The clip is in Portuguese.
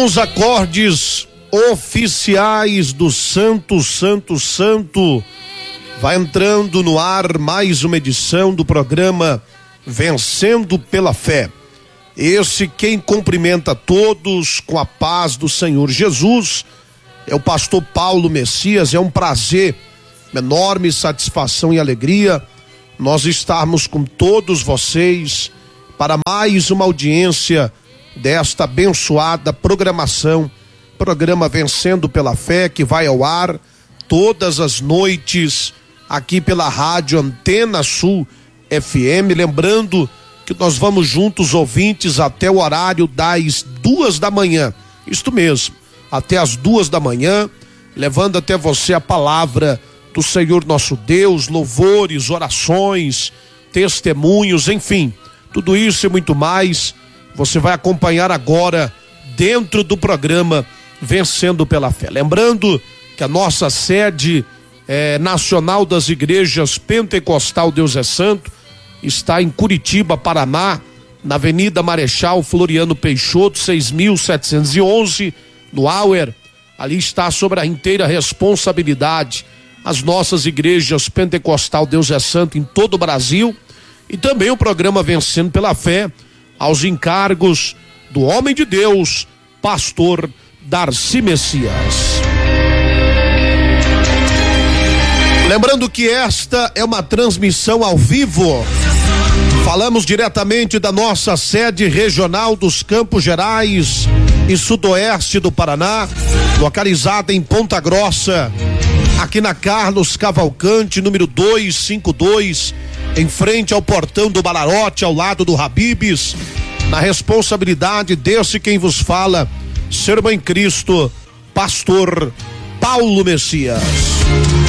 Nos acordes oficiais do Santo, Santo, Santo, vai entrando no ar mais uma edição do programa Vencendo pela Fé. Esse quem cumprimenta todos com a paz do Senhor Jesus é o pastor Paulo Messias. É um prazer, enorme satisfação e alegria nós estarmos com todos vocês para mais uma audiência desta abençoada programação, programa Vencendo pela Fé, que vai ao ar todas as noites aqui pela rádio Antena Sul FM. Lembrando que nós vamos juntos, ouvintes, até o horário das 2 da manhã, isto mesmo, até as 2 da manhã, levando até você a palavra do Senhor nosso Deus, louvores, orações, testemunhos, enfim, tudo isso e muito mais você vai acompanhar agora dentro do programa Vencendo pela Fé. Lembrando que a nossa sede nacional das igrejas Pentecostal Deus é Santo está em Curitiba, Paraná, na Avenida Marechal Floriano Peixoto, 6.711, no Auer. Ali está sobre a inteira responsabilidade as nossas igrejas Pentecostal Deus é Santo em todo o Brasil, e também o programa Vencendo pela Fé aos encargos do homem de Deus, pastor Darcy Messias. Lembrando que esta é uma transmissão ao vivo. Falamos diretamente da nossa sede regional dos Campos Gerais e Sudoeste do Paraná, localizada em Ponta Grossa, aqui na Carlos Cavalcante, número 252, em frente ao portão do Balarote, ao lado do Habib's, na responsabilidade desse quem vos fala, servo em Cristo, pastor Paulo Messias.